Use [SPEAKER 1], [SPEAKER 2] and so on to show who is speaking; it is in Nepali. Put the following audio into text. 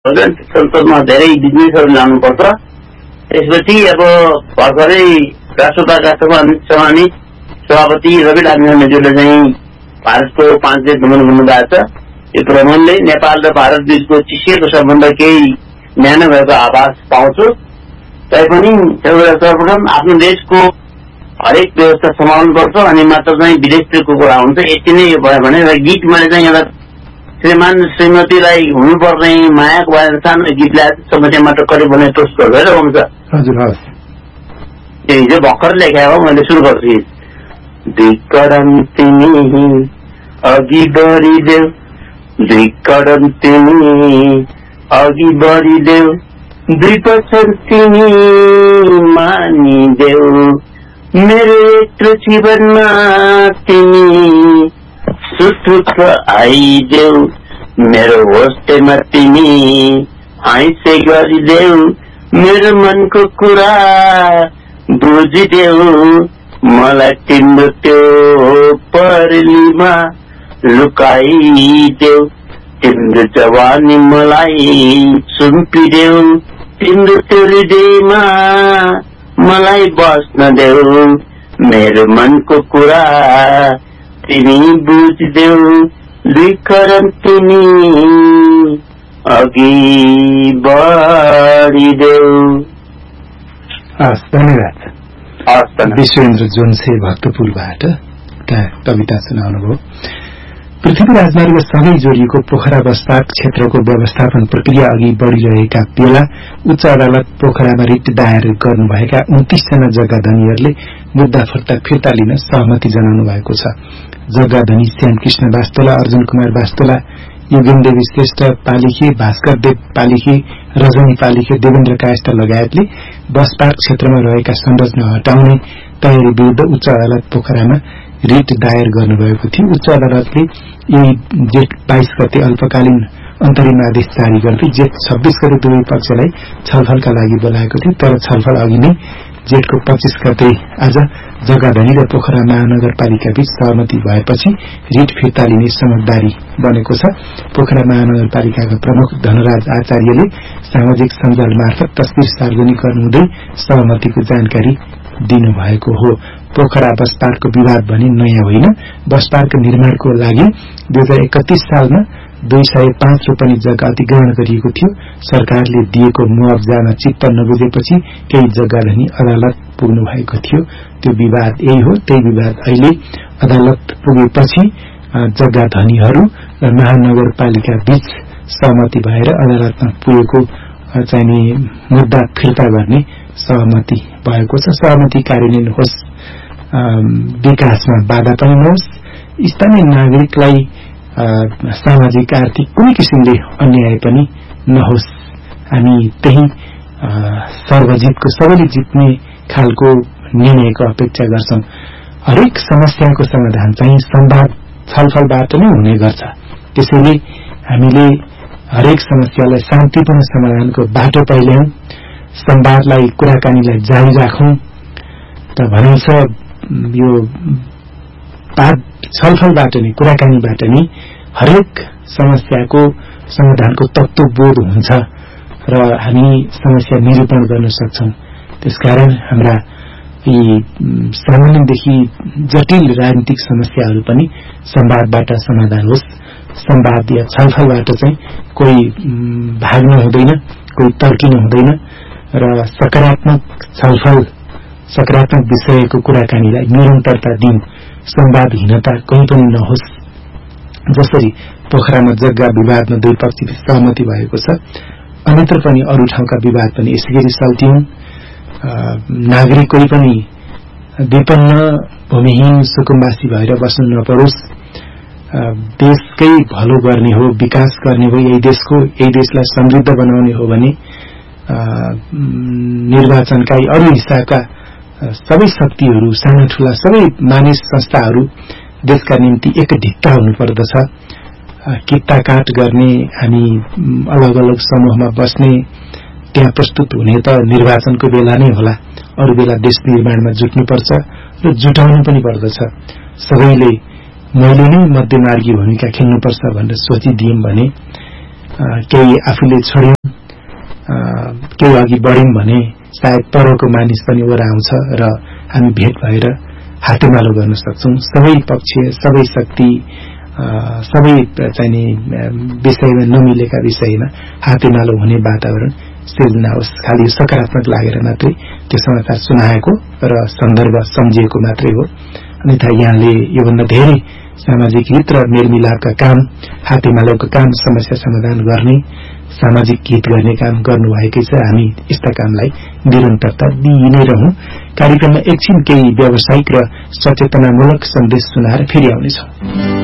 [SPEAKER 1] संसदमा धेरै बिजनेसहरू लानुपर्छ। त्यसपछि अब भर्खरै राष्ट्रसभाका सभापति रवि लामिछानेज्यूले चाहिँ भारतको 5 देश भ्रमण गर्नुभएको छ। यो भ्रमणले नेपाल र भारत बीचको चिसिएको सम्बन्ध केही न्यानो भएको आभास पाउँछु। तैपनि सर्वप्रथम आफ्नो देशको हरेक व्यवस्था सम्हाल्नुपर्छ अनि मात्र चाहिँ विदेशको कुरा हुन्छ। यति नै भयो भने गीत मैले चाहिँ एउटा श्रीमान श्रीमतीलाई हुनुपर्ने मायाको बारेमा सानो गीतलाई समस्या मात्र कति भने टोस्ट गरेर हुन्छ।
[SPEAKER 2] हजुर हस्
[SPEAKER 1] हिजो भर्खर लेखाएको मैले सुरु गर्छु। दुई कदम तिमी अघि बढिदेऊ, दुई कदम तिमी अघि बढिदेऊ, दुई पछाडि तिमी मानिदेऊ, मेरो यत्रो जीवनमा तिमी सुटुक्क आइदेऊ, मेरो होस्टेमा तिमी हाइसे गरिदेऊ, मेरो मनको कुरा बुझिदेऊ, मलाई तिम्रो त्यो परलीमा लुकाइदेऊ, तिम्रो जवानी मलाई सुम्पिदेऊ, तिम्रो त्यो हृदयमा मलाई बस्न देऊ, मेरो मनको कुरा तिमी बुझिदेऊ, दुई कदम तिमी अघि बढिदेऊ।
[SPEAKER 2] धन्यवाद। विश्वेन्द्र जोन्से भक्तपुरबाट कविता सुनाउनुभयो। पृथ्वी राजमार्गसँगै जोडिएको पोखरा बसपार्क क्षेत्रको व्यवस्थापन प्रक्रिया अघि बढ़िरहेका बेला उच्च अदालत पोखरामा रिट दायर गर्नुभएका 29 जना जग्गाधनीहरूले मुद्दा फिर्ता लिन सहमति जनाउनु भएको छ। जग्गाधनी श्यामकृष्ण वास्तोला, अर्जुन कुमार वास्तोला, योगेन देवी श्रेष्ठ पालिखे, भास्कर देव पालिखे, रजनी पालिखे, देवेन्द्र कायस्थ लगायतले बसपार्क क्षेत्रमा रहेका संरचना हटाउने तयारी विरूद्ध उच्च अदालत पोखरामा रिट दायर गर्नुभएको थियो। उच्च अदालतले यही जेठ 22 गते अल्पकालीन अन्तरिम आदेश जारी गर्दै जेठ 26 गते दुवै पक्षलाई छलफलका लागि बोलाएको थियो। तर छलफल अघि नै जेठको 25 गते आज जग्गाधनी र पोखरा महानगरपालिका बीच सहमति भएपछि रिट फिर्ता लिने समझदारी बनेको छ। पोखरा महानगरपालिकाका प्रमुख धनराज आचार्यले सामाजिक सञ्जाल मार्फत तस्बिर सार्वजनिक गर्नुहुँदै सहमतिको जानकारी दिनुभएको हो। पोखरा बस पार्कको विवाद भने नयाँ होइन। बस पार्क निर्माणको लागि 2031 सालमा 205 रोपनी जग्गा अधिग्रहण गरिएको थियो। सरकारले दिएको मुआवजामा चित्त नबुझेपछि केही जग्गाधनी अदालत पुग्नु भएको थियो। त्यो विवाद यही हो। त्यही विवाद अहिले अदालत पुगेपछि जग्गाधनीहरू र महानगरपालिका बीच सहमति भएर अदालतमा पुगेको चाहिने मुद्दा फिर्ता गर्ने सहमति भएको छ। सहमति कार्यान्वयन होस्, विकासमा बाधा पनि नहोस्, स्थानीय नागरिकलाई सामाजिक आर्थिक कुनै किसिमले अन्याय पनि नहोस्। हामी त्यही सर्वजितको सबैले जित्ने खालको निर्णयको अपेक्षा गर्छौं। हरेक समस्याको समाधान चाहिँ संवाद छलफलबाट नै हुने गर्छ। त्यसैले हामीले हरेक समस्यालाई शान्तिपूर्ण समाधानको बाटो पहिल्याउँ, संवादलाई कुराकानीलाई जारी राखौं। त भनिन्छ यो छलफलबाट नै कुराकानीबाट नै हरेक समस्याको समाधानको तत्त्वबोध हुन्छ र हामी समस्या निरूपण गर्न सक्छौं। त्यसकारण हाम्रा यी सामान्यदेखि जटिल राजनीतिक समस्याहरू पनि संवादबाट समाधान होस्। संवाद या छलफलबाट चाहिँ कोही भाग्नु हुँदैन, कोही तर्किनु हुँदैन र सकारात्मक छलफल, सकारात्मक विषयको कुराकानीलाई निरन्तरता दिउँ। संवादहीनता कहीँ पनि नहोस्। जसरी पोखरामा जग्गा विवादमा दुई पक्षबीच सहमति भएको छ, अन्यत्र पनि अरू ठाउँका विवाद पनि यसैगरी सल्टिउन्। नागरिक कोही पनि विपन्न, भूमिहीन, सुकुम्बासी भएर बस्नु नपरोस्। देशकै भलो गर्ने हो, विकास गर्ने हो, यही देशलाई समृद्ध बनाउने हो भने निर्वाचनका अरू हिस्साका सबै शक्तिहरू, साना ठूला सबै मानिस संस्थाहरू देशका निम्ति एकढिक्का हुनुपर्दछ। कित्ताकाट गर्ने, हामी अलग अलग समूहमा बस्ने, त्यहाँ प्रस्तुत हुने त निर्वाचनको बेला नै होला। अरू बेला देश निर्माणमा जुट्नुपर्छ र जुटाउनु पनि पर्दछ। सबैले मैले नै मध्यमार्गी भूमिका खेल्नुपर्छ भनेर सोचिदियौं भने केही आफूले छोड्यौं केही अघि बढ्यौं भने सायद परको मानिस पनि ओराउँछ र हामी भेट भएर हातेमालो गर्न सक्छौं। सबै पक्ष, सबै शक्ति, सबै चाहिने विषयमा नमिलेका विषयमा हातेमालो हुने वातावरण सिर्जना होस्। खालि सकारात्मक लागेर मात्रै त्यो समाचार सुनाएको र सन्दर्भ सम्झिएको मात्रै हो। अन्यथा यहाँले योभन्दा धेरै सामाजिक हित र मेलमिलापका काम, हातेमालोका काम, समस्या समाधान गर्ने, सामाजिक हित गर्ने काम गर्नुभएकै छ। हामी यस्ता कामलाई निरन्तरता दिइ नै रहौं। कार्यक्रममा एकछिन केही व्यावसायिक र सचेतनामूलक सन्देश सुनाएर फेरि आउनेछौं।